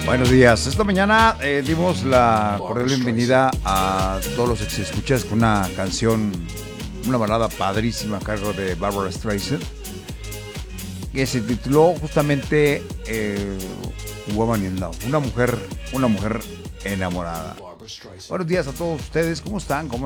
Buenos días. Esta mañana dimos la cordial bienvenida a todos los escuchas con una canción, una balada padrísima a cargo de Barbra Streisand, que se tituló justamente Woman in Love, una mujer enamorada. Buenos días a todos ustedes, ¿cómo están? ¿Cómo